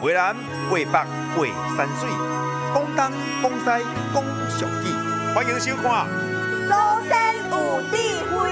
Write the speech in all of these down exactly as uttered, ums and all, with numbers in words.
为南为北为山水，讲东讲西讲上义，欢迎收看。 祖先有智慧。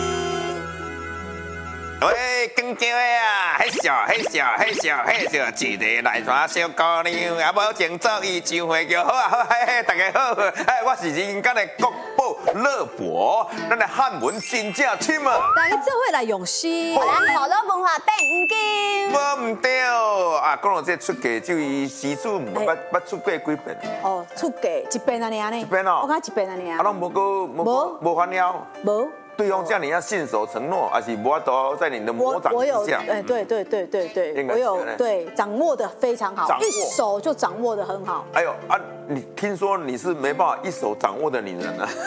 喂，讲少的啊，迄笑迄笑迄笑迄笑，一个来山小姑娘，啊无情做伊上会叫好啊好，嘿嘿，大家好，哎，我是人间的国宝乐博，咱的汉文真正深啊！ 大家做伙来用心，咱讨论文化变唔紧。 无唔对啊，讲到这出家就伊时阵捌捌出过几遍。 哦，出家一遍安尼安尼。 一遍哦。 我讲一遍安尼啊。 啊，拢无个无无反了。 无。 对方像你要信守承诺，还是无法度在你的魔掌之下？ 哎，对对对对对，我有对掌握的非常好，一手就掌握的很好。 哎呦啊，你听说你是没办法一手掌握的女人啊？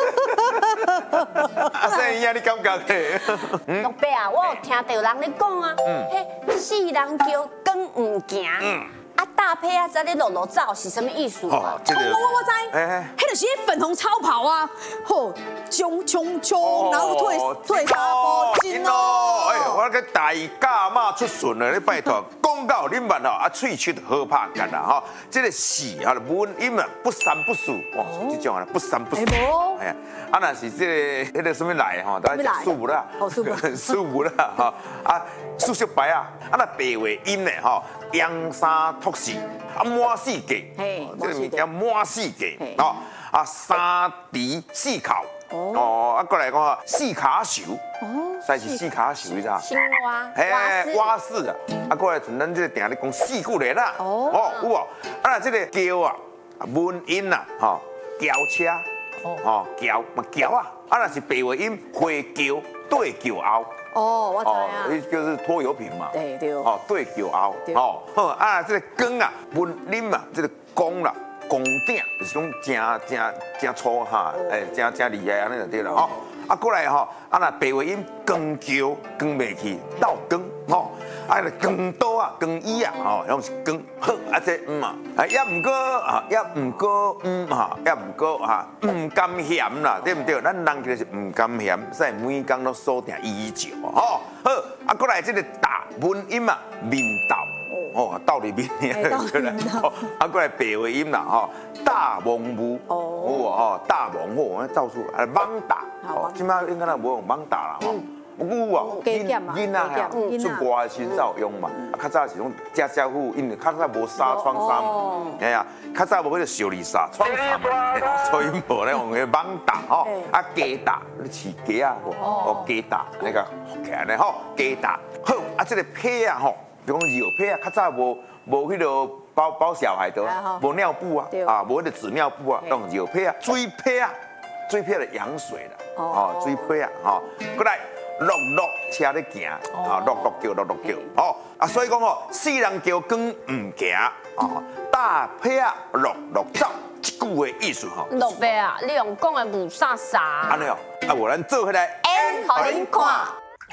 啊，所以你感觉的？ 老爸啊，我有听到人咧讲啊，嘿，四人桥光唔行。啊，大配啊，在咧路路走是什么意思啊？ 我我我知，哎，迄就是粉红超跑啊，吼，冲冲冲，然后退退沙波金哦。 哎，我个大驾马出巡了，你拜托，讲到你们哦，啊，喙齿好拍干啦哈，这个戏啊，文音啊，不三不四，哇，这种啊，不三不四。哎呀，啊，那是这个迄个什么来哈，都讲数不啦， 数不， 数不啦哈，啊，数学白啊，啊那白话音呢哈。扬三托四，啊满四格，这个物件满四格，哦，啊三蹄四靠，哦，啊过来讲啊四卡手，哦，才是四卡手，你知道？ 青蛙， 嘿，蛙式啊，啊过来像咱这个定咧讲四句人啦，哦，有哦，啊那这个桥啊，文音呐，哈，桥车，哦，桥嘛桥啊，啊那是白话音回桥对桥后。 哦，我知啊， 就是拖油瓶嘛， 对对， 哦对桥后，哦好啊，这个羹啊，文林啊，这个弓啦，弓鼎就是讲真真真粗哈，哎，真真厉害安尼就对了哦。啊过来吼，啊那白话音弓桥弓袂去，倒弓吼，啊那弓刀啊弓椅啊，吼，拢是弓好啊这嗯啊，啊也唔过啊也唔过嗯哈，也唔过哈，唔甘嫌啦，对唔对？咱人就是唔甘嫌，所以每工都锁定依照吼。好，啊过来这个大文音啊，面斗。哦，道理面哦，啊，过来白话音啦，吼，大王母，哦，吼，大王母，我到处啊，网打，哦，即摆应该啦无用网打啦，吼，有啊，囡囡仔呀，出外时才有用嘛，啊，较早是种家家户户，因为较早无纱窗纱嘛，哎呀，较早无迄个小丽纱窗纱嘛，所以无咧用迄网打，吼，啊，鸡打，你饲鸡啊，哦，鸡打那个起来咧，吼，鸡打，好，啊，这个被啊，吼。比如讲尿被啊，较早无无迄个包包小孩的，无尿布啊，啊，无迄个纸尿布啊，用尿被啊，水被啊，水被的羊水啦，哦，水被啊，吼，过来落落车咧行，啊，落落叫落落叫，哦，啊，所以讲哦，四人桥光唔行，哦，大被啊落落走，一句话意思吼。 老爸啊，你用讲的无啥啥。 安尼哦，啊，无咱做起来。 演，互恁看。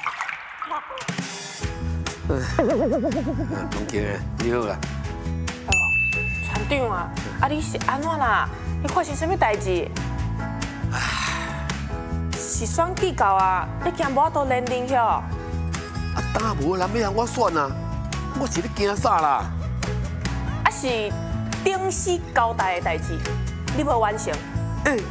同杰，你好啦。 哦，船长啊，啊你是安怎啦？你发生什么代志？是选举到啊，你惊无法度连任哟？ 啊，打无人要让我选啊，我是咧惊啥啦？ 啊是顶死交代的代志，你无完成。